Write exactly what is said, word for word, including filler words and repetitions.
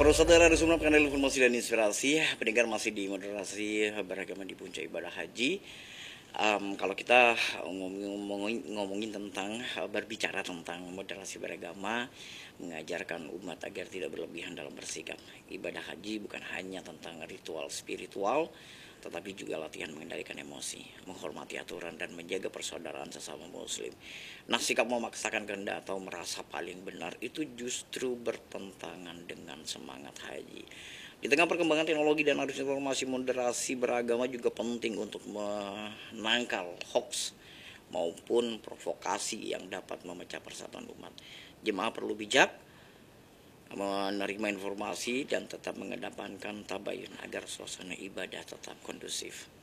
Para saudara Resumna Kanal Informasi dan Inspirasi, pendengar masih di moderasi beragama di Puncak Ibadah Haji. Um, kalau kita ngomongin, ngomongin tentang berbicara tentang moderasi beragama, mengajarkan umat agar tidak berlebihan dalam bersikap. Ibadah haji bukan hanya tentang ritual spiritual, tetapi juga latihan mengendalikan emosi, menghormati aturan, dan menjaga persaudaraan sesama muslim. Nah, sikap memaksakan kehendak atau merasa paling benar itu justru bertentangan dengan semangat haji. Di tengah perkembangan teknologi dan arus informasi, moderasi beragama juga penting untuk menangkal hoax maupun provokasi yang dapat memecah persatuan umat. Jemaah perlu bijak menerima informasi dan tetap mengedepankan tabayun agar suasana ibadah tetap kondusif.